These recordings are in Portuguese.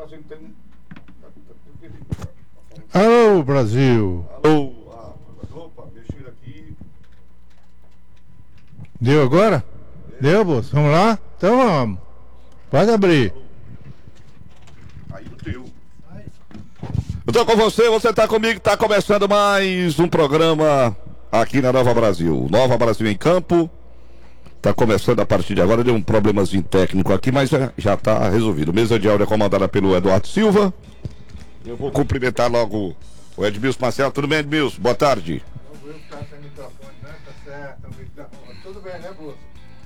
Alô, Brasil. Alô, opa, mexendo aqui. Deu agora? Deu, moço? Vamos lá? Então vamos. Pode abrir. Aí o teu. Eu tô com você tá comigo, tá começando mais um programa aqui na Nova Brasil. Nova Brasil em Campo. Tá começando a partir de agora, deu um problemazinho técnico aqui, mas já tá resolvido. Mesa de áudio é comandada pelo Eduardo Silva. Eu vou cumprimentar logo o Edmilson Marcelo. Tudo bem, Edmilson? Boa tarde. Eu vou ficar sem microfone, né? Tá certo, microfone. Tudo bem, né, Bolsa?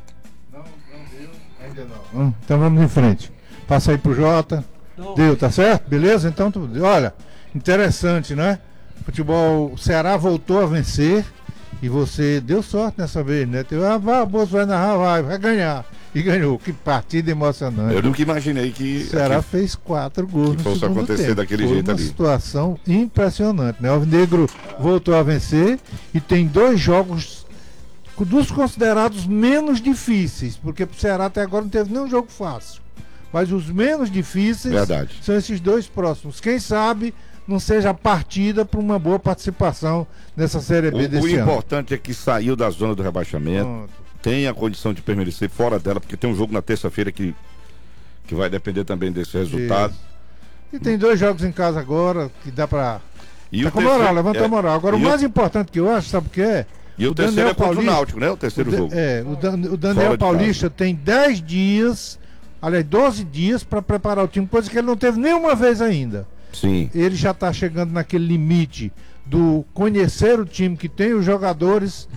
Não deu? Ainda não. Então vamos em frente. Passa aí pro Jota. Não. Deu, tá certo? Beleza? Então tudo. Olha, interessante, né? Futebol, o Ceará voltou a vencer e você deu sorte nessa vez, né? Vai, Bolsa vai narrar, vai ganhar. E ganhou. Que partida emocionante. Eu nunca imaginei que o Ceará fez 4 gols que fosse acontecer tempo. daquele Foi jeito ali. Uma situação impressionante, né? O Alvinegro voltou a vencer e tem 2 jogos dos considerados menos difíceis, porque pro Ceará até agora não teve nenhum jogo fácil. Mas os menos difíceis são esses 2 próximos. Quem sabe não seja a partida para uma boa participação nessa Série B desse ano. O importante é que saiu da zona do rebaixamento. Tem a condição de permanecer fora dela, porque tem um jogo na terça-feira que vai depender também desse resultado. Isso. E tem 2 jogos em casa agora que dá pra. E tá com moral, levanta a moral. Agora o mais importante que eu acho, sabe o que é? E o terceiro é contra o Náutico, né? O terceiro jogo. O Daniel Paulista tem 10 dias, aliás, 12 dias para preparar o time, coisa que ele não teve nenhuma vez ainda. Sim. Ele já está chegando naquele limite do conhecer o time que tem, os jogadores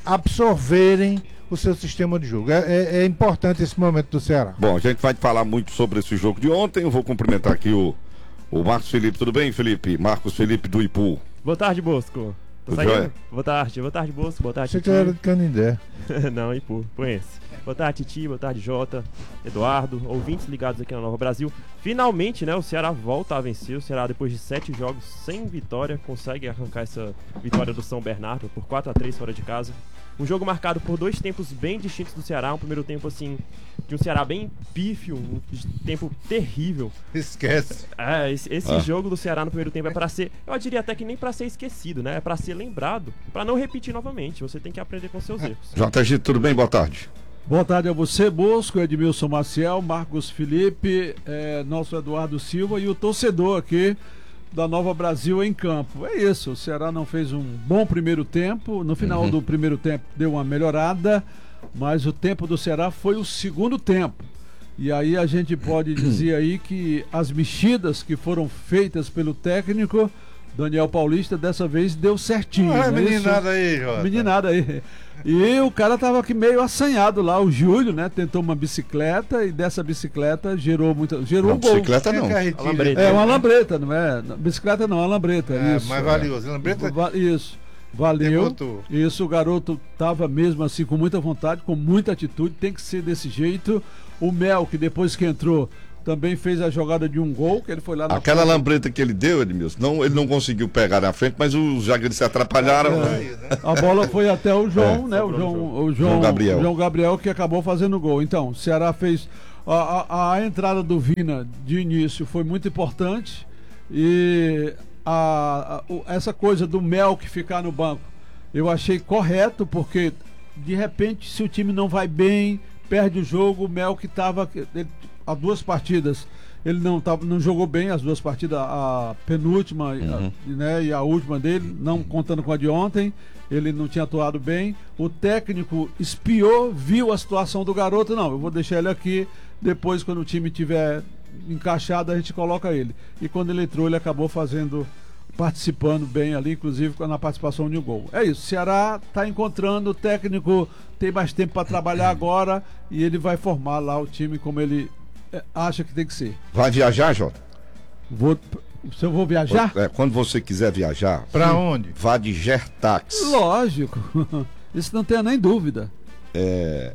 absorverem o seu sistema de jogo. É importante esse momento do Ceará. Bom, a gente vai falar muito sobre esse jogo de ontem. Eu vou cumprimentar aqui o Marcos Felipe. Tudo bem, Felipe? Marcos Felipe do Ipu. Boa tarde, Bosco. Tá saindo? Boa tarde, Bosco. Boa tarde, Achei que era de Canindé. Não, Ipu, conhece. Boa tarde, Titi. Boa tarde, Jota, Eduardo, ouvintes ligados aqui na Nova Brasil. Finalmente, né, o Ceará volta a vencer. O Ceará, depois de 7 jogos sem vitória, consegue arrancar essa vitória do São Bernardo por 4-3 fora de casa. Um jogo marcado por 2 tempos bem distintos do Ceará. Um primeiro tempo, assim, de um Ceará bem pífio, um tempo terrível. Esquece. Esse jogo do Ceará no primeiro tempo é pra ser, eu diria até que nem pra ser esquecido, né? É pra ser lembrado, pra não repetir novamente. Você tem que aprender com seus erros. JG, tudo bem? Boa tarde. Boa tarde a você, Bosco, Edmilson Maciel, Marcos Felipe, nosso Eduardo Silva e o torcedor aqui da Nova Brasil em campo. É isso, o Ceará não fez um bom primeiro tempo, no final do primeiro tempo deu uma melhorada, mas o tempo do Ceará foi o segundo tempo. E aí a gente pode dizer aí que as mexidas que foram feitas pelo técnico Daniel Paulista dessa vez deu certinho. Meninada aí, Jota. Meninada aí. E o cara tava aqui meio assanhado lá, o Júlio, né? Tentou uma bicicleta e dessa bicicleta gerou um gol. Bicicleta não. Uma lambreta, não é? Bicicleta não, uma lambreta. Isso. Mais valioso. Lambreta? Isso. Valeu. Isso, o garoto tava mesmo assim com muita vontade, com muita atitude, tem que ser desse jeito. O Mel, que depois que entrou, também fez a jogada de um gol, que ele foi lá na Aquela lambreta que ele deu, Edmilson, ele não conseguiu pegar na frente, mas os zagueiros se atrapalharam. A bola foi até o João, né? O João Gabriel que acabou fazendo o gol. Então, o Ceará fez a entrada do Vina de início foi muito importante e essa coisa do Mel que ficar no banco, eu achei correto, porque de repente se o time não vai bem, perde o jogo, o Mel que estava há 2 partidas, ele não jogou bem as 2 partidas, a penúltima né, e a última dele, não contando com a de ontem, ele não tinha atuado bem. O técnico espiou, viu a situação do garoto, não, eu vou deixar ele aqui, depois quando o time tiver encaixado a gente coloca ele. E quando ele entrou, ele acabou participando bem ali, inclusive na participação de um gol. É isso, o Ceará está encontrando, o técnico tem mais tempo para trabalhar agora e ele vai formar lá o time como ele acha que tem que ser. Vai viajar, Jota? Se eu vou viajar? Quando você quiser viajar. Pra onde? Vá de Gertax. Lógico. Isso não tenha nem dúvida. É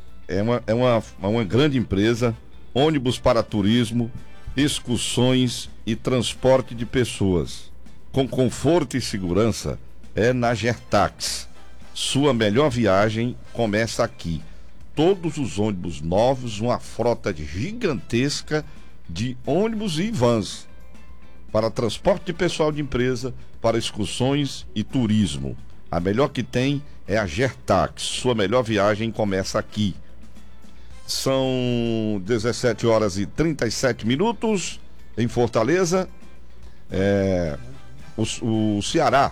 uma grande empresa, ônibus para turismo, excursões e transporte de pessoas. Com conforto e segurança, é na Gertax. Sua melhor viagem começa aqui. Todos os ônibus novos, uma frota gigantesca de ônibus e vans para transporte de pessoal de empresa, para excursões e turismo. A melhor que tem é a Gertax. Sua melhor viagem começa aqui. São 17 horas e 37 minutos em Fortaleza. O Ceará,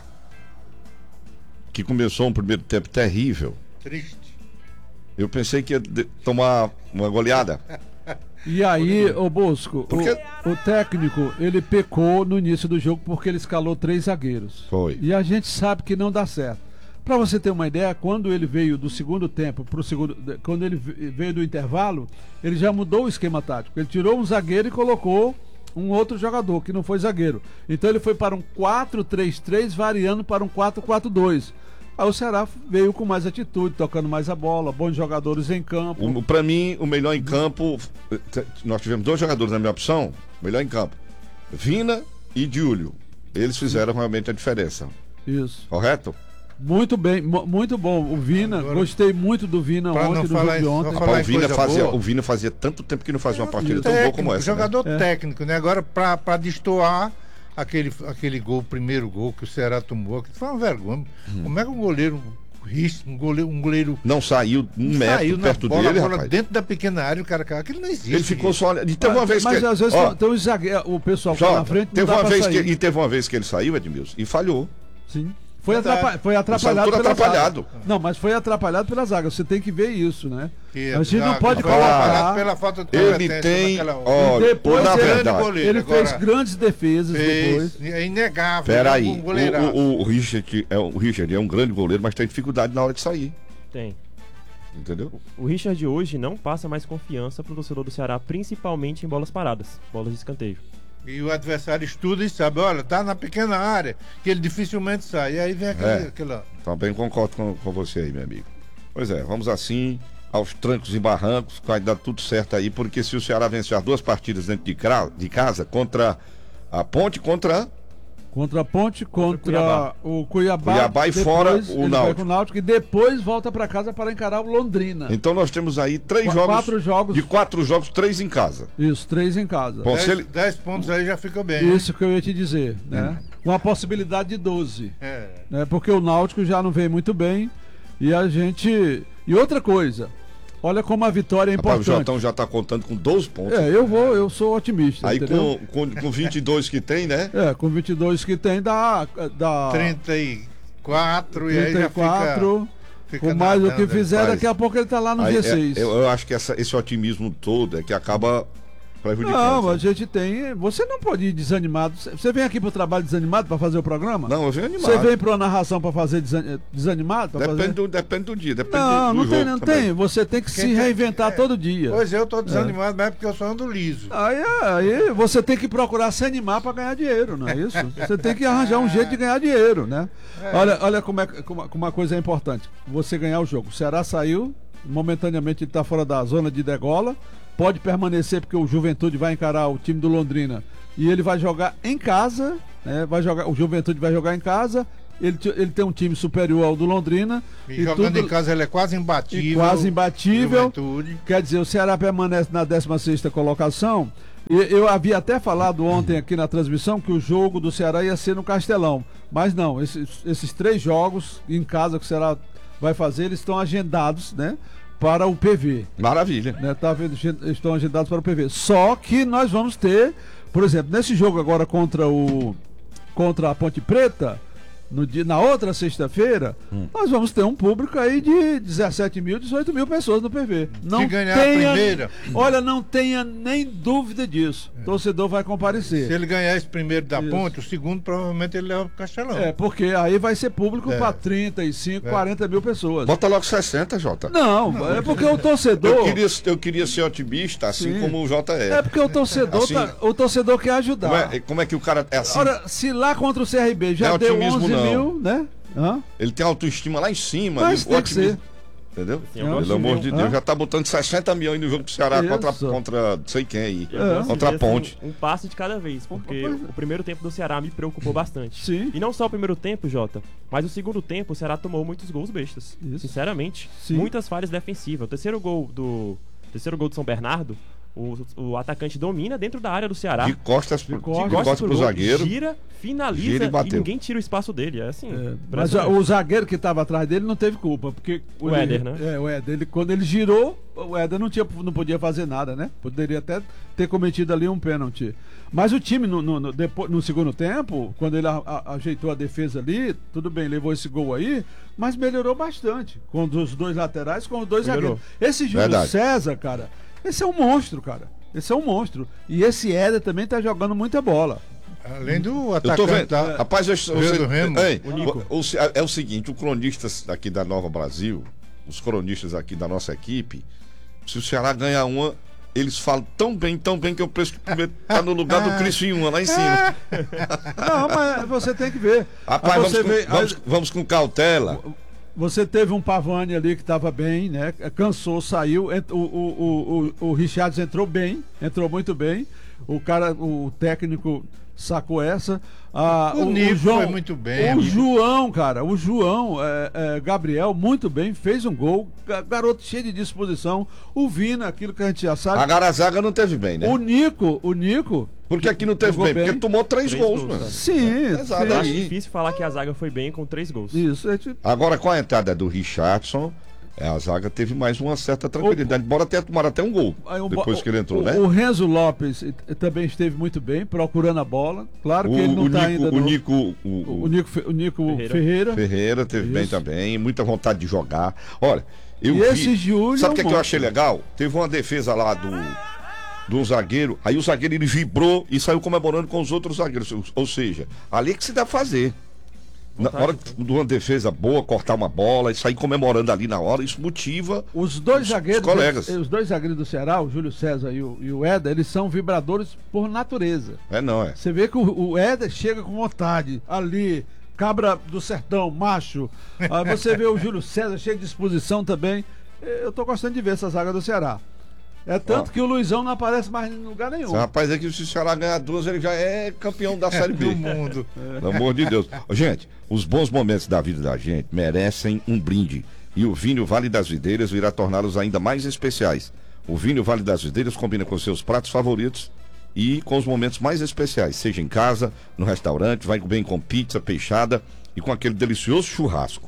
que começou um primeiro tempo terrível. Triste. Eu pensei que ia tomar uma goleada. E aí, ô Bosco, o técnico, ele pecou no início do jogo porque ele escalou 3 zagueiros. Foi. E a gente sabe que não dá certo. Pra você ter uma ideia, quando ele veio do segundo tempo pro segundo, quando ele veio do intervalo, ele já mudou o esquema tático. Ele tirou um zagueiro e colocou um outro jogador que não foi zagueiro. Então ele foi para um 4-3-3 variando para um 4-4-2. Aí o Ceará veio com mais atitude, tocando mais a bola, bons jogadores em campo. Para mim, o melhor em campo, nós tivemos 2 jogadores na minha opção, melhor em campo, Vina e Júlio. Eles fizeram realmente a diferença. Isso. Correto? Muito bem, muito bom. O Vina, agora, gostei muito do Vina ontem, do jogo de ontem. O Vina fazia tanto tempo que não fazia uma partida tão boa como essa. Jogador técnico, né? Agora, pra destoar aquele gol, primeiro gol que o Ceará tomou, que foi uma vergonha. Como é que um goleiro não saiu um metro perto dele, rapaz. Dentro da pequena área, o cara, aquilo não existe. Ele ficou só olhando. Teve uma vez mas às vezes tem os zagueiros, o pessoal que tá na frente teve uma vez que ele saiu, Edmilson, e falhou. Sim. Foi atrapalhado pela zaga. Não, mas foi atrapalhado pela zaga. Você tem que ver isso, né? A gente não pode colocar pela falta de ele tem, depois na verdade, ele fez grandes defesas depois. É inegável. Peraí, o Richard é um grande goleiro, mas tem dificuldade na hora de sair. Tem. Entendeu? O Richard hoje não passa mais confiança pro torcedor do Ceará, principalmente em bolas paradas, bolas de escanteio. E o adversário estuda e sabe, olha, tá na pequena área, que ele dificilmente sai. E aí vem aquela... Também concordo com você aí, meu amigo. Pois é, vamos assim, aos trancos e barrancos, vai dar tudo certo aí, porque se o Ceará vencer as 2 partidas dentro de casa, contra a Ponte, contra o Cuiabá e fora o Náutico. E depois volta para casa para encarar o Londrina. Então nós temos aí 4 jogos. De 4 jogos, 3 em casa. Isso, 3 em casa. 10 pontos aí já fica bem. Isso que eu ia te dizer, né? Uma possibilidade de 12. Né? Porque o Náutico já não vem muito bem. E a gente... E outra coisa... Olha como a vitória é importante. O Jotão já está contando com 12 pontos. Eu sou otimista. Aí com 22 que tem, né? Com 22 que tem dá 34 e aí já fica com mais o que fizer, daqui a pouco ele está lá no G6. Eu acho que esse otimismo todo é que acaba prejudicando. Não, a gente tem... Você não pode ir desanimado. Você vem aqui para o trabalho desanimado para fazer o programa? Não, eu venho animado. Você vem para a narração para fazer desanimado? Depende do dia, depende do jogo. Não tem. Você tem que se reinventar todo dia. Pois eu estou desanimado, mas é porque eu só ando liso. Aí você tem que procurar se animar para ganhar dinheiro, não é isso? Você tem que arranjar um jeito de ganhar dinheiro, né? Olha como uma coisa é importante. Você ganhar o jogo. O Ceará saiu, momentaneamente ele está fora da zona de degola. Pode permanecer porque o Juventude vai encarar o time do Londrina e ele vai jogar em casa, né? O Juventude vai jogar em casa. Ele tem um time superior ao do Londrina. E jogando em casa ele é quase imbatível. Juventude. Quer dizer, o Ceará permanece na 16ª colocação. E eu havia até falado ontem aqui na transmissão que o jogo do Ceará ia ser no Castelão. Mas não, esses 3 jogos em casa que o Ceará vai fazer, eles estão agendados, né? Para o PV. Maravilha. Né, estão agendados para o PV. Só que nós vamos ter, por exemplo, nesse jogo agora contra a Ponte Preta, na outra sexta-feira, nós vamos ter um público aí de 17 mil, 18 mil pessoas no PV. Se ganhar a primeira. Olha, não tenha nem dúvida disso. O torcedor vai comparecer. Se ele ganhar esse primeiro da Ponte, o segundo provavelmente ele leva pro Castelão. Porque aí vai ser público para 35, 40 mil pessoas. Bota logo 60, Jota. Não, é porque o torcedor... Eu queria ser otimista, assim como o Jota é. É porque o torcedor, o torcedor quer ajudar. Como é que o cara é assim? Ora, se lá contra o CRB já deu 11 mil, né? Ele tem autoestima lá em cima. Mas tem que ser. Entendeu? Pelo amor de Deus, já tá botando 60 mil aí no jogo do Ceará contra não sei quem aí. Contra a Ponte. Um passo de cada vez, porque o primeiro tempo do Ceará me preocupou bastante. Sim. E não só o primeiro tempo, Jota, mas o segundo tempo o Ceará tomou muitos gols bestas. Sinceramente, muitas falhas defensivas. O terceiro gol do São Bernardo, O atacante domina dentro da área do Ceará. De costas pro zagueiro. Gira, finaliza e ninguém tira o espaço dele. É assim. Mas o zagueiro que estava atrás dele não teve culpa, porque o Éder, né? O Éder, quando ele girou, o Éder não podia fazer nada, né? Poderia até ter cometido ali um pênalti. Mas o time, no segundo tempo, quando ele ajeitou a defesa ali, tudo bem, levou esse gol aí, mas melhorou bastante. Com os dois laterais, com os dois zagueiros. Esse Júlio César, cara, esse é um monstro, cara. Esse é um monstro. E esse Éder também tá jogando muita bola. Além do atacante. Rapaz, é o seguinte, o cronista aqui da Nova Brasil, os cronistas aqui da nossa equipe, se o Ceará ganhar uma, eles falam tão bem que eu penso que tá no lugar do Criciúma, lá em cima. Não, mas você tem que ver. Rapaz, vamos com cautela. Você teve um Pavani ali que estava bem, né? Cansou, saiu. O Richards entrou muito bem. O técnico sacou essa. O Nico foi muito bem. O João Gabriel, muito bem, fez um gol. Garoto cheio de disposição. O Vina, aquilo que a gente já sabe. Agora a zaga não teve bem, né? O Nico. Porque aqui não teve bem, porque tomou 3 gols, mano. Sim, exato. Eu acho difícil falar que a zaga foi bem com 3 gols. Isso. Agora, com a entrada do Richardson, a zaga teve mais uma certa tranquilidade, embora tenha tomado até um gol depois que ele entrou, né? O Renzo Lopes também esteve muito bem, procurando a bola. Claro que ele não está ainda... O Nico Ferreira teve bem também, muita vontade de jogar. Olha, esse Júlio... Sabe o que eu achei legal? Teve uma defesa lá do zagueiro, aí o zagueiro ele vibrou e saiu comemorando com os outros zagueiros, ou seja, ali é que se dá fazer. Na hora de uma defesa boa, cortar uma bola e sair comemorando ali na hora, isso motiva os dois zagueiros, colegas. Os dois zagueiros do Ceará, o Júlio César e o Éder, eles são vibradores por natureza. Você vê que o Éder chega com vontade ali, cabra do sertão, macho. Aí você vê o Júlio César cheio de disposição também. Eu tô gostando de ver essa zaga do Ceará. É tanto que o Luizão não aparece mais em lugar nenhum. Esse rapaz aqui, se o Ceará ganhar 2, ele já é campeão da Série B. Do mundo. Pelo amor de Deus. Gente, os bons momentos da vida da gente merecem um brinde. E o vinho Vale das Videiras virá torná-los ainda mais especiais. O vinho Vale das Videiras combina com seus pratos favoritos e com os momentos mais especiais. Seja em casa, no restaurante, vai bem com pizza, peixada e com aquele delicioso churrasco.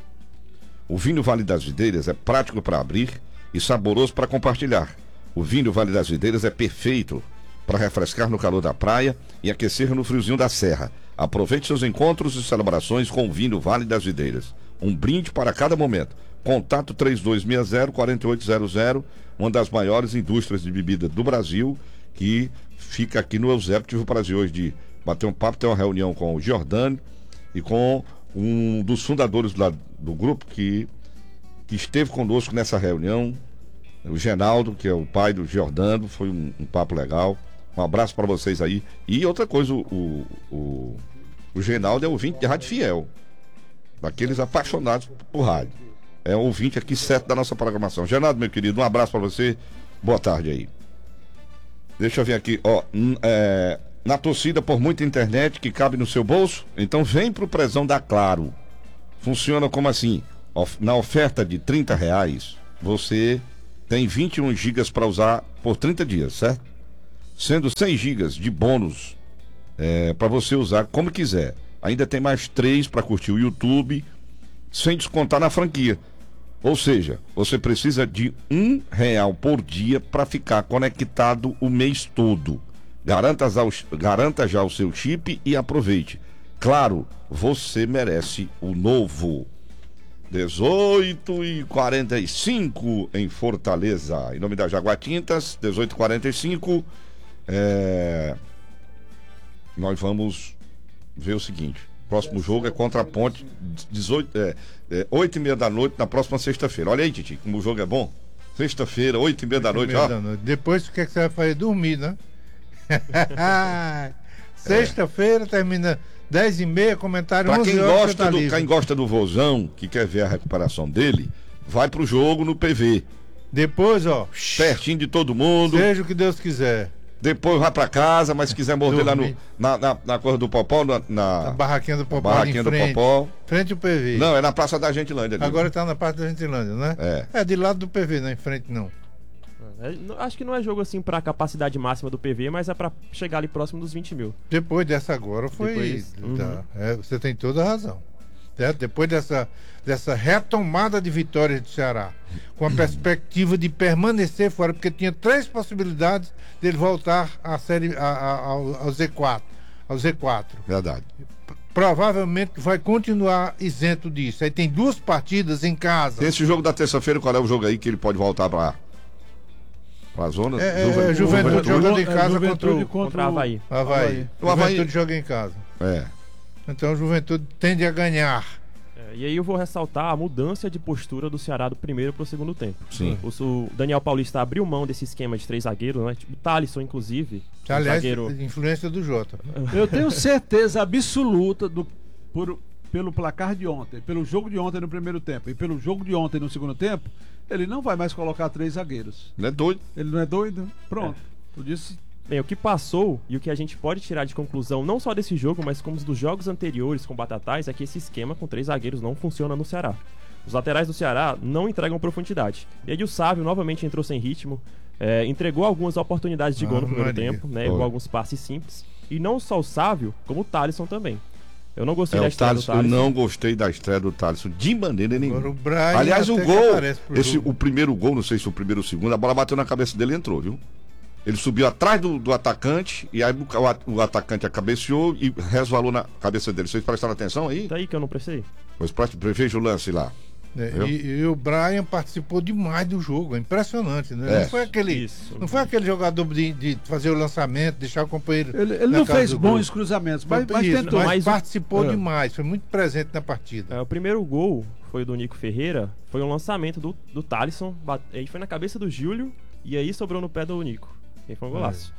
O vinho Vale das Videiras é prático para abrir e saboroso para compartilhar. O vinho Vale das Videiras é perfeito para refrescar no calor da praia e aquecer no friozinho da serra. Aproveite seus encontros e celebrações com o vinho Vale das Videiras. Um brinde para cada momento. Contato 3260-4800, uma das maiores indústrias de bebida do Brasil, que fica aqui no Eusébio. Tive o prazer hoje de bater um papo, ter uma reunião com o Giordano e com um dos fundadores do grupo que esteve conosco nessa reunião, o Genaldo, que é o pai do Giordano. Foi um papo legal. Um abraço para vocês aí. E outra coisa, o Genaldo é ouvinte de Rádio Fiel, daqueles apaixonados por rádio. É um ouvinte aqui certo da nossa programação. Genaldo, meu querido, um abraço para você. Boa tarde aí. Deixa eu ver aqui, na torcida por muita internet que cabe no seu bolso, então vem pro Prezão da Claro. Funciona como assim? Na oferta de R$30, você tem 21 gigas para usar por 30 dias, certo? Sendo 100 gigas de bônus para você usar como quiser. Ainda tem mais 3 para curtir o YouTube, sem descontar na franquia. Ou seja, você precisa de R$1 por dia para ficar conectado o mês todo. Garanta já o seu chip e aproveite. Claro, você merece o novo. 18h45 em Fortaleza. Em nome da Jaguatintas, 18h45. Nós vamos ver o seguinte: próximo jogo é contra a Ponte, 8h30 da noite, na próxima sexta-feira. Olha aí, Titi, como o jogo é bom. Sexta-feira, 8h30 da noite, ó. Depois o que você vai fazer? Dormir, né? Sexta-feira termina 10h30, comentário 11 horas. Quem gosta do Vozão, que quer ver a recuperação dele, vai pro jogo no PV. Depois, pertinho de todo mundo. Seja o que Deus quiser. Depois vai pra casa, mas se quiser morder lá na coisa do Popó, na barraquinha do Popó. Barraquinha do Popó. Frente ao PV. Não, é na Praça da Gentilândia. Agora tá na Praça da Gentilândia, né? É de lado do PV, não em frente não. Acho que não é jogo assim pra capacidade máxima do PV, mas é pra chegar ali próximo dos 20 mil. Depois dessa agora foi. Você tem toda a razão. Certo? Depois dessa retomada de vitórias do Ceará, com a perspectiva de permanecer fora, porque tinha 3 possibilidades dele voltar à série, ao Z4. Ao Z4. Verdade. Provavelmente vai continuar isento disso. Aí tem 2 partidas em casa. Esse jogo da terça-feira, qual é o jogo aí que ele pode voltar pra zona? Juventude jogando em casa contra o Avaí. O Juventude joga em casa. Então o Juventude tende a ganhar. E aí eu vou ressaltar a mudança de postura do Ceará do primeiro para o segundo tempo. Sim. O Daniel Paulista abriu mão desse esquema de 3 zagueiros, né? Tipo, o Thalisson, inclusive. Aliás, influência do Jota. Eu tenho certeza absoluta pelo placar de ontem, pelo jogo de ontem no primeiro tempo e pelo jogo de ontem no segundo tempo, ele não vai mais colocar 3 zagueiros. Ele é doido. Ele não é doido? Pronto. Eu disse... Bem, o que passou e o que a gente pode tirar de conclusão, não só desse jogo, mas como dos jogos anteriores com Batatais, é que esse esquema com 3 zagueiros não funciona no Ceará. Os laterais do Ceará não entregam profundidade. E aí o Sávio novamente entrou sem ritmo, entregou algumas oportunidades de gol no primeiro tempo, né, com alguns passes simples. E não só o Sávio, como o Thalisson também. Eu não gostei da estreia do Thalisson. Eu não gostei da estreia do Thalisson de maneira nenhuma. Aliás, o gol, o primeiro gol, não sei se o primeiro ou o segundo, a bola bateu na cabeça dele e entrou, viu? Ele subiu atrás do atacante e aí o atacante acabeceou e resvalou na cabeça dele. Vocês prestaram atenção aí? Daí que eu não prestei. Pois veja o lance lá. E o Brian participou demais do jogo, é impressionante, né? Não foi aquele jogador de fazer o lançamento, deixar o companheiro. Ele não fez bons cruzamentos, mas tentou. Mas participou demais, foi muito presente na partida. O primeiro gol foi do Nico Ferreira, foi um lançamento do Thalisson, aí foi na cabeça do Júlio e aí sobrou no pé do Nico. Quem foi um golaço.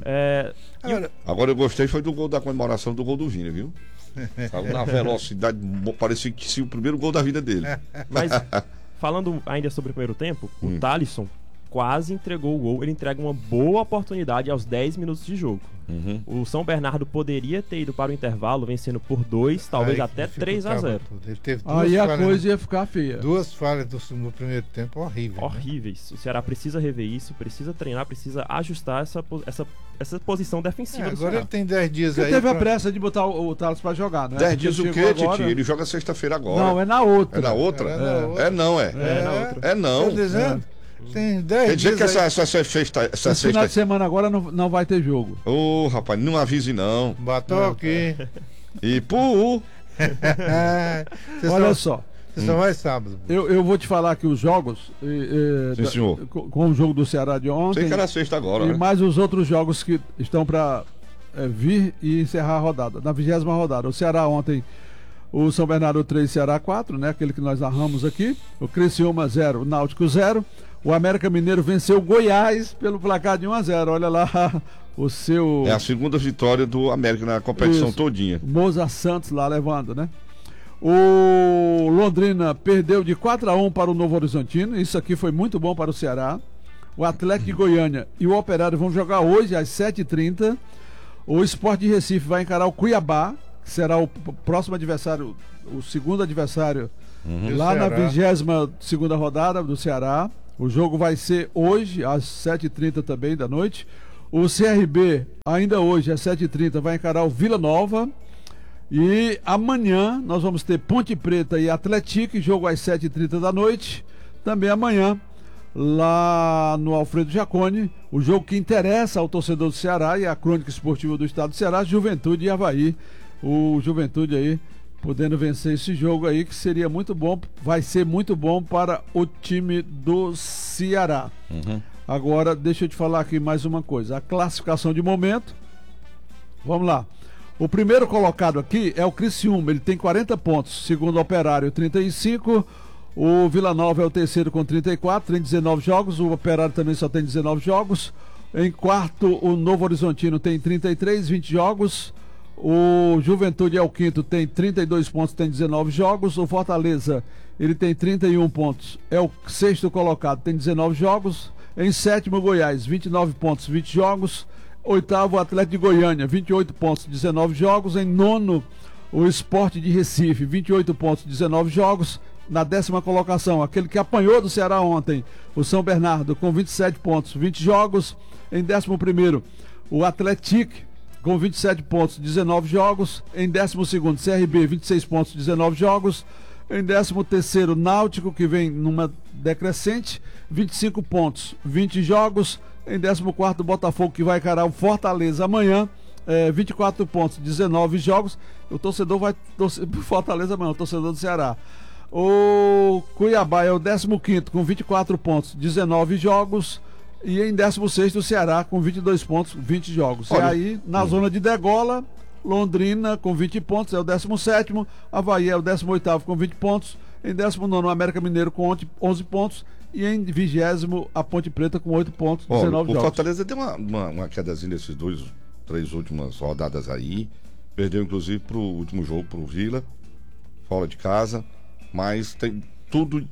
Agora eu gostei foi do gol da comemoração do gol do Vini, viu? Saiu na velocidade, parecia que tinha o primeiro gol da vida dele. Mas, falando ainda sobre o primeiro tempo, o Thalisson quase entregou o gol. Ele entrega uma boa oportunidade aos 10 minutos de jogo. O São Bernardo poderia ter ido para o intervalo vencendo por 2, talvez até 3-0. Aí a coisa ia ficar feia. 2 falhas no primeiro tempo horríveis. O Ceará precisa rever isso, precisa treinar, precisa ajustar essa posição defensiva do Ceará. Agora ele tem 10 dias aí. Ele teve a pressa de botar o Thales para jogar, né? 10 dias o quê, Titi? Ele joga sexta-feira agora. Não, é na outra. É na outra? É não. É não. Tô dizendo. Tem 10 dias. Quer dizer que essa sexta. Esse final de semana agora não vai ter jogo. Ô, rapaz, não avise não. Batoque. E pu. Olha só. Você só vai sábado. Eu vou te falar aqui os jogos. Sim, senhor. Com o jogo do Ceará de ontem. Sei que era sexta agora, e né? mais os outros jogos que estão para vir e encerrar a rodada. Na 20ª rodada. O Ceará ontem. O São Bernardo 3, Ceará 4, né? Aquele que nós narramos aqui. O Criciúma 0, o Náutico 0. O América Mineiro venceu o Goiás pelo placar de 1-0. Olha lá o seu... É a segunda vitória do América na competição todinha. Moza Santos lá levando, né? O Londrina perdeu de 4-1 para o Novo Horizontino. Isso aqui foi muito bom para o Ceará. O Atlético de Goiânia e o Operário vão jogar hoje às 7h30. O Sport de Recife vai encarar o Cuiabá, que será o próximo adversário, o segundo adversário lá na 22ª rodada do Ceará. O jogo vai ser hoje, às 7h30 também da noite. O CRB, ainda hoje, às 7h30, vai encarar o Vila Nova. E amanhã nós vamos ter Ponte Preta e Atlético, jogo às 7h30 da noite. Também amanhã, lá no Alfredo Jaconi, o jogo que interessa ao torcedor do Ceará e à crônica esportiva do estado do Ceará, Juventude e Avaí. O Juventude aí podendo vencer esse jogo aí, que seria muito bom, vai ser muito bom para o time do Ceará. Agora, deixa eu te falar aqui mais uma coisa. A classificação de momento, vamos lá. O primeiro colocado aqui é o Criciúma, ele tem 40 pontos, segundo o Operário 35, o Vila Nova é o terceiro com 34, tem 19 jogos, o Operário também só tem 19 jogos. Em quarto, o Novo Horizontino tem 33, 20 jogos. O Juventude é o quinto, tem 32 pontos, tem 19 jogos. O Fortaleza, ele tem 31 pontos, é o sexto colocado, tem 19 jogos. Em sétimo, Goiás, 29 pontos, 20 jogos. Oitavo, Atlético de Goiânia, 28 pontos, 19 jogos. Em nono, o Sport de Recife, 28 pontos, 19 jogos. na 10ª colocação, aquele que apanhou do Ceará ontem, o São Bernardo, com 27 pontos, 20 jogos. Em 11º, o Atlético, com 27 pontos, 19 jogos. Em 12º, CRB, 26 pontos, 19 jogos. Em 13º, Náutico, que vem numa decrescente, 25 pontos, 20 jogos. Em 14º, Botafogo, que vai encarar o Fortaleza amanhã, 24 pontos, 19 jogos. O torcedor vai torcer pro Fortaleza amanhã, o torcedor do Ceará. O Cuiabá é o 15º, com 24 pontos, 19 jogos. E em 16º, o Ceará, com 22 pontos, 20 jogos. Olha, e aí, na zona de degola, Londrina com 20 pontos, é o 17º. Avaí é o 18º com 20 pontos. Em 19º, o América Mineiro com 11 pontos. E em 20º, a Ponte Preta com 8 pontos, 19 jogos. O Fortaleza deu uma quedazinha nesses 3 últimas rodadas aí. Perdeu, inclusive, pro último jogo pro Vila, fora de casa. Mas tem tudo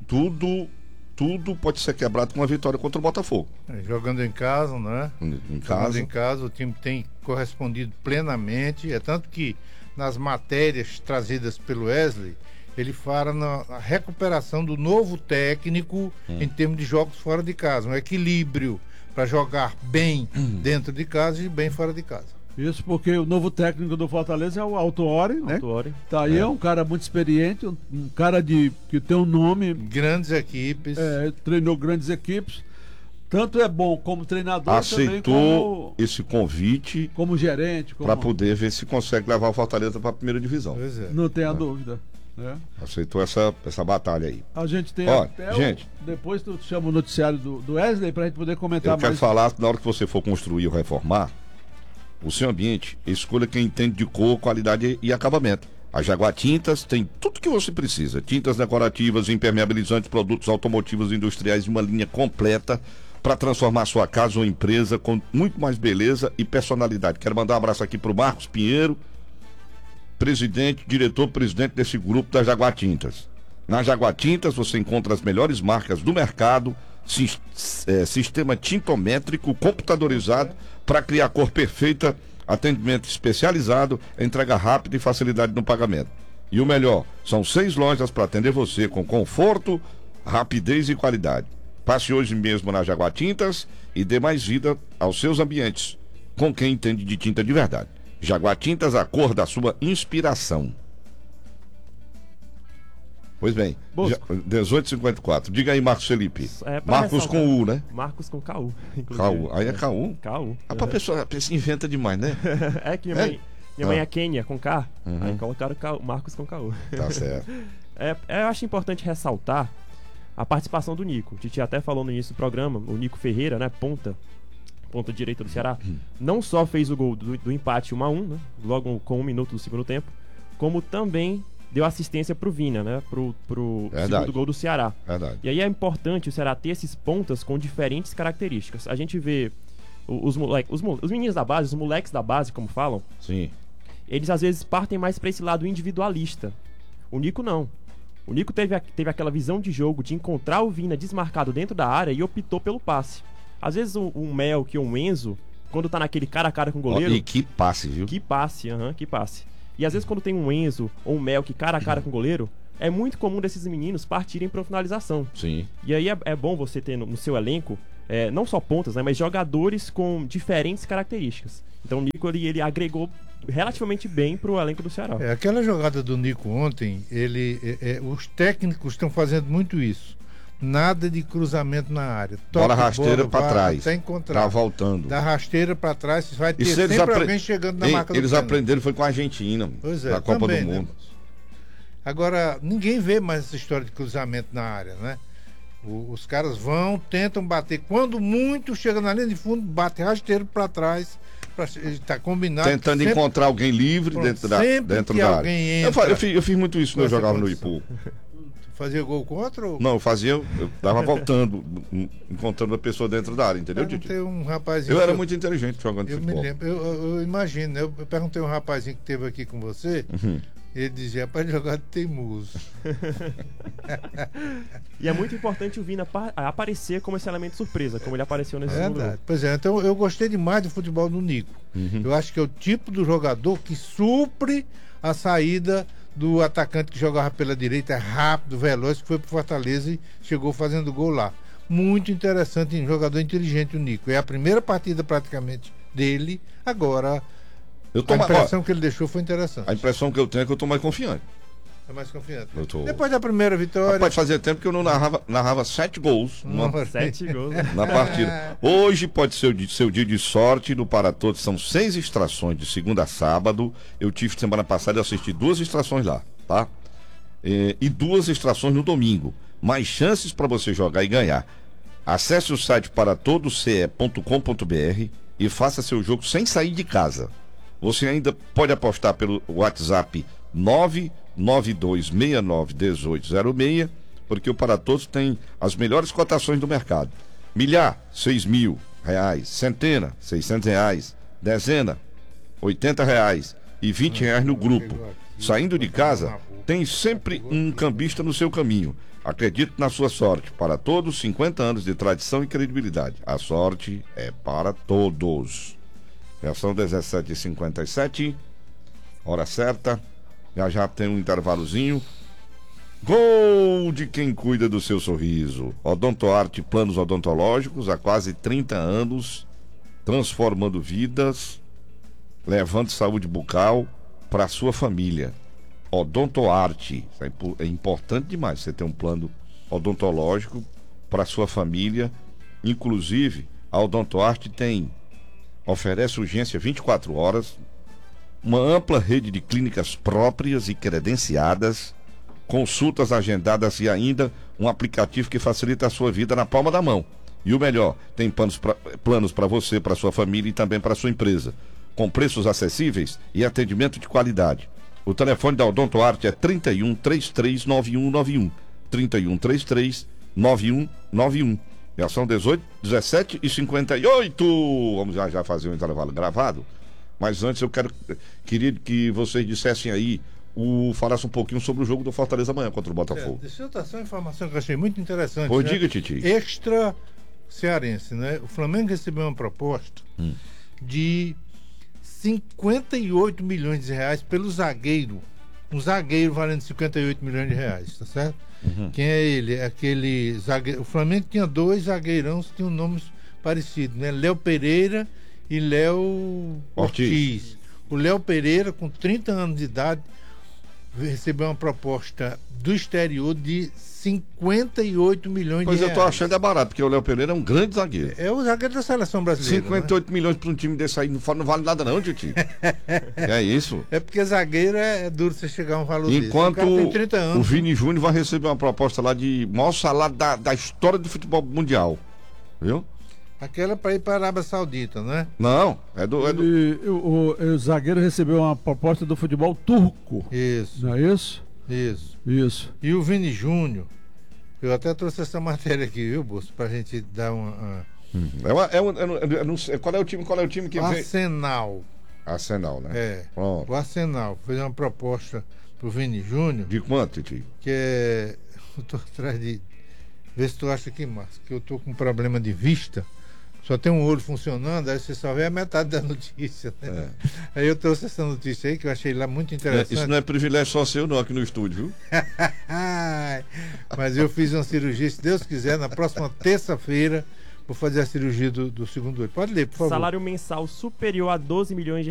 pode ser quebrado com uma vitória contra o Botafogo. Jogando em casa, né? Jogando em casa, o time tem correspondido plenamente. É tanto que nas matérias trazidas pelo Wesley, ele fala na recuperação do novo técnico em termos de jogos fora de casa. Um equilíbrio para jogar bem dentro de casa e bem fora de casa. Isso porque o novo técnico do Fortaleza é o Autuori, né? Tá aí, é um cara muito experiente, um cara que tem um nome. Grandes equipes. Treinou grandes equipes. Tanto é bom como treinador, aceitou também como esse convite como gerente. Para poder ver se consegue levar o Fortaleza para a primeira divisão. Pois é. Não tenha dúvida. Né? Aceitou essa batalha aí. A gente tem depois tu chama o noticiário do Wesley para a gente poder comentar mais. Eu quero falar, na hora que você for construir ou reformar o seu ambiente, escolha quem entende de cor, qualidade e acabamento. A Jaguar Tintas tem tudo que você precisa. Tintas decorativas, impermeabilizantes, produtos automotivos e industriais, uma linha completa para transformar sua casa ou empresa com muito mais beleza e personalidade. Quero mandar um abraço aqui para o Marcos Pinheiro, diretor-presidente desse grupo da Jaguar Tintas. Na Jaguar Tintas você encontra as melhores marcas do mercado, sistema tintométrico computadorizado para criar a cor perfeita, atendimento especializado, entrega rápida e facilidade no pagamento. E o melhor, são 6 lojas para atender você com conforto, rapidez e qualidade. Passe hoje mesmo na Jaguar Tintas e dê mais vida aos seus ambientes, com quem entende de tinta de verdade. Jaguar Tintas, a cor da sua inspiração. Pois bem, 18h54. Diga aí, Marcos Felipe. Marcos com U, né? Marcos com KU. KU. Aí é KU? KU. A pessoa inventa demais, né? É que minha mãe é Kênia com K. Aí colocaram Marcos com KU. Tá certo. Eu acho importante ressaltar a participação do Nico. O Titi até falou no início do programa, o Nico Ferreira, né? Ponta direita do Ceará. Não só fez o gol do empate 1-1, né? Logo com 1 minuto do segundo tempo, como também deu assistência pro Vina, né? Pro segundo gol do Ceará. Verdade. E aí é importante o Ceará ter esses pontas com diferentes características. A gente vê os meninos da base, os moleques da base, como falam. Sim. Eles às vezes partem mais para esse lado individualista. O Nico não. O Nico teve aquela visão de jogo de encontrar o Vina desmarcado dentro da área e optou pelo passe. Às vezes um Melk ou um Enzo, quando tá naquele cara a cara com o goleiro... E que passe, viu? Que passe, que passe. E às vezes quando tem um Enzo ou um Melk cara a cara com o goleiro, é muito comum desses meninos partirem para finalização. Sim. E aí é bom você ter no seu elenco, não só pontas, né, mas jogadores com diferentes características. Então o Nico ele agregou relativamente bem pro elenco do Ceará. Aquela jogada do Nico ontem, os técnicos estão fazendo muito isso. Nada de cruzamento na área. Bola rasteira para trás. Tá voltando. Da rasteira para trás, vai ter sempre alguém chegando na marca do Eles aprenderam, foi com a Argentina. Pois é, na Copa também, do Mundo. Né? Agora, ninguém vê mais essa história de cruzamento na área, né? Os caras tentam bater. Quando muito chega na linha de fundo, bate rasteiro para trás. Tá combinado. Tentando encontrar alguém livre dentro da área. Eu fiz muito isso quando eu jogava no Ipu. Fazia gol contra? Ou... Não, eu tava voltando, encontrando a pessoa dentro da área, entendeu, Titi? Eu era muito inteligente jogando futebol. Me lembro, eu imagino, eu perguntei a um rapazinho que esteve aqui com você, ele dizia, rapaz, jogar de teimoso. E é muito importante o Vina aparecer como esse elemento surpresa, como ele apareceu nesse segundo jogo. Pois é, então eu gostei demais do futebol do Nico. Eu acho que é o tipo do jogador que supre a saída do atacante que jogava pela direita, rápido, veloz, que foi pro Fortaleza e chegou fazendo gol lá. Muito interessante, um jogador inteligente, o Nico. É a primeira partida praticamente dele. Agora, a impressão que ele deixou foi interessante. A impressão que eu tenho é que eu tô mais confiante. É mais confiante. Depois da primeira vitória. Rapaz, fazia tempo que eu não narrava 7 gols. 7 gols na partida. Hoje pode ser seu dia de sorte no Para Todos. São 6 extrações de segunda a sábado. Eu tive semana passada, eu assisti 2 extrações lá, tá? E 2 extrações no domingo. Mais chances para você jogar e ganhar. Acesse o site paratodosce.com.br e faça seu jogo sem sair de casa. Você ainda pode apostar pelo WhatsApp 992691806, porque o Para Todos tem as melhores cotações do mercado. Milhar, R$6.000, centena, R$600, dezena, R$80 e R$20 no grupo. Saindo de casa, tem sempre um cambista no seu caminho. Acredite na sua sorte. Para Todos, 50 anos de tradição e credibilidade. A sorte é para todos. Já são 17h57, hora certa. Já tem um intervalozinho. Gol de quem cuida do seu sorriso. Odontoarte Planos Odontológicos, há quase 30 anos, transformando vidas, levando saúde bucal para a sua família. Odontoarte, é importante demais você ter um plano odontológico para a sua família. Inclusive, a Odontoarte oferece urgência 24 horas, uma ampla rede de clínicas próprias e credenciadas, consultas agendadas e ainda um aplicativo que facilita a sua vida na palma da mão. E o melhor, tem planos para você, para sua família e também para sua empresa, com preços acessíveis e atendimento de qualidade. O telefone da Odontoarte é 31 33 9191. 31 33 9191. Já são 17h58. Vamos já fazer um intervalo gravado. Mas antes queria que vocês dissessem aí, falasse um pouquinho sobre o jogo do Fortaleza amanhã contra o Botafogo. Deixa eu dar só uma informação que eu achei muito interessante. Pois diga, Titi. Extra cearense, né? O Flamengo recebeu uma proposta de 58 milhões de reais pelo zagueiro. Um zagueiro valendo 58 milhões de reais, tá certo? Quem é ele? É aquele zagueiro. O Flamengo tinha 2 zagueirões que tinham nomes parecidos, né? Léo Pereira e Léo Ortiz. O Léo Pereira, com 30 anos de idade, recebeu uma proposta do exterior de 58 milhões de reais. Pois eu tô achando é barato, porque o Léo Pereira é um grande zagueiro. É o zagueiro da seleção brasileira. 58 milhões para um time desse aí não vale nada não, Titi. É isso. É porque zagueiro é duro você chegar a um valor enquanto desse. Tem 30 anos. O Vini Júnior vai receber uma proposta lá de maior salário da história do futebol mundial. Viu? Aquela para ir para a Arábia Saudita, né? Não, o zagueiro recebeu uma proposta do futebol turco. Isso. Não é isso? Isso. E o Vini Júnior, eu até trouxe essa matéria aqui, viu, Bolso? Pra gente dar uma. Qual é o time que Arsenal. Arsenal, né? É. Pronto. O Arsenal fez uma proposta pro Vini Júnior. De quanto, Titi? Que é. Eu tô atrás de. Vê se tu acha aqui, Márcio, que eu tô com problema de vista. Só tem um olho funcionando, aí você só vê a metade da notícia, né? Aí eu trouxe essa notícia aí que eu achei lá muito interessante. Isso não é privilégio só seu não aqui no estúdio, viu? Mas eu fiz uma cirurgia, se Deus quiser, na próxima terça-feira vou fazer a cirurgia do segundo olho. Pode ler, por favor. Salário mensal superior a 12 milhões de